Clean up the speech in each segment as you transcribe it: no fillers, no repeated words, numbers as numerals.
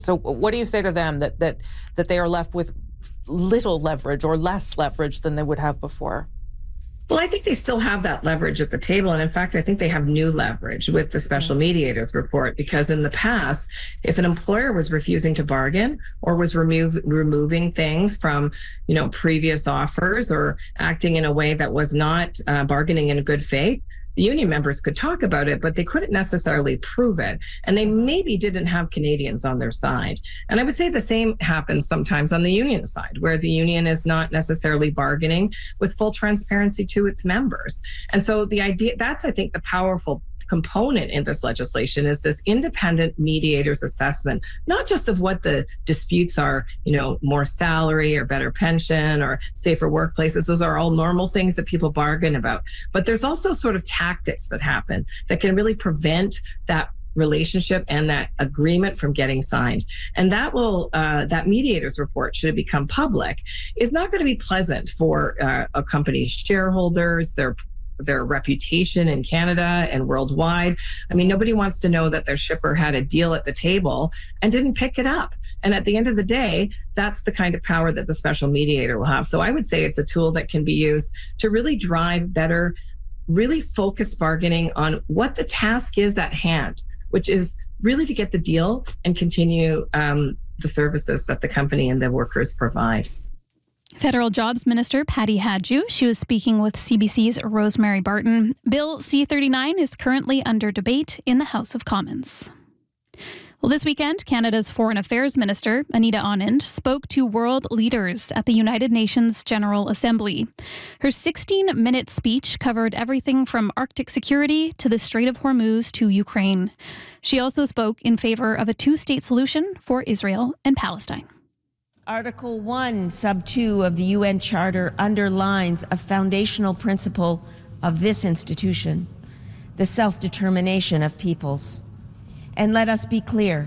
So what do you say to them that they are left with little leverage or less leverage than they would have before? Well, I think they still have that leverage at the table. And in fact, I think they have new leverage with the special mediators report, because in the past, if an employer was refusing to bargain or was removing things from, previous offers or acting in a way that was not bargaining in good faith, the union members could talk about it, but they couldn't necessarily prove it. And they maybe didn't have Canadians on their side. And I would say the same happens sometimes on the union side, where the union is not necessarily bargaining with full transparency to its members. And so the idea, that's, I think, the powerful component in this legislation is this independent mediator's assessment, not just of what the disputes are, more salary or better pension or safer workplaces. Those are all normal things that people bargain about. But there's also sort of tactics that happen that can really prevent that relationship and that agreement from getting signed. And that will, that mediator's report, should it become public, is not going to be pleasant for a company's shareholders, their reputation in Canada and worldwide. I mean, nobody wants to know that their shipper had a deal at the table and didn't pick it up. And at the end of the day, that's the kind of power that the special mediator will have. So I would say it's a tool that can be used to really drive better, really focused bargaining on what the task is at hand, which is really to get the deal and continue the services that the company and the workers provide. Federal Jobs Minister Patty Hajdu. She was speaking with CBC's Rosemary Barton. Bill C-39 is currently under debate in the House of Commons. Well, this weekend, Canada's Foreign Affairs Minister, Anita Anand, spoke to world leaders at the United Nations General Assembly. Her 16-minute speech covered everything from Arctic security to the Strait of Hormuz to Ukraine. She also spoke in favor of a two-state solution for Israel and Palestine. Article 1, Sub 2 of the UN Charter underlines a foundational principle of this institution, the self-determination of peoples. And let us be clear,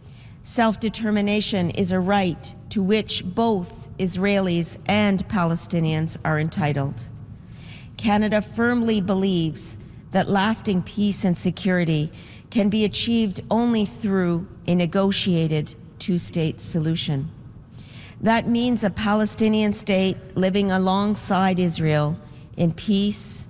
self-determination is a right to which both Israelis and Palestinians are entitled. Canada firmly believes that lasting peace and security can be achieved only through a negotiated two-state solution. That means a Palestinian state living alongside Israel in peace,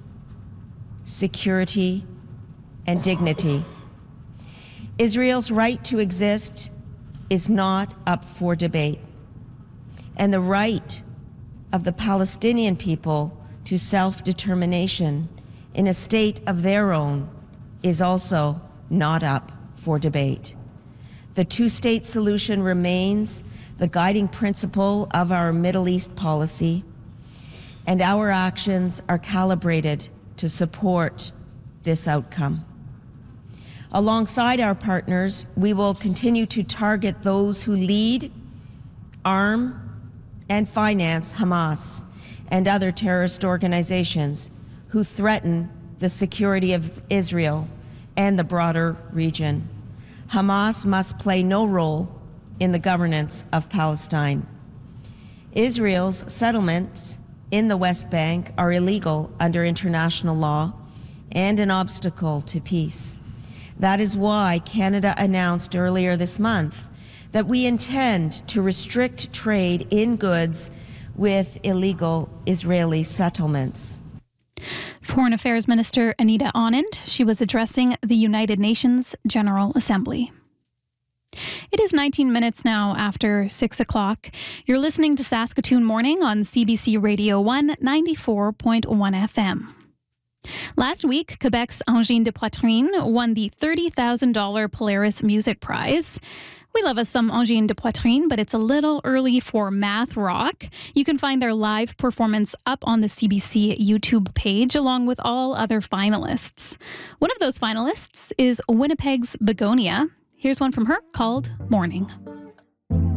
security, and dignity. Israel's right to exist is not up for debate, and the right of the Palestinian people to self-determination in a state of their own is also not up for debate. The two-state solution remains the guiding principle of our Middle East policy, and our actions are calibrated to support this outcome. Alongside our partners, we will continue to target those who lead, arm, and finance Hamas and other terrorist organizations who threaten the security of Israel and the broader region. Hamas must play no role in the governance of Palestine. Israel's settlements in the West Bank are illegal under international law and an obstacle to peace. That is why Canada announced earlier this month that we intend to restrict trade in goods with illegal Israeli settlements. Foreign Affairs Minister Anita Anand. She was addressing the United Nations General Assembly. It is 19 minutes now after 6 o'clock. You're listening to Saskatoon Morning on CBC Radio 1 94.1 FM. Last week, Quebec's Angine de Poitrine won the $30,000 Polaris Music Prize. We love us some Angine de Poitrine, but it's a little early for math rock. You can find their live performance up on the CBC YouTube page, along with all other finalists. One of those finalists is Winnipeg's Begonia. Here's one from her called Morning.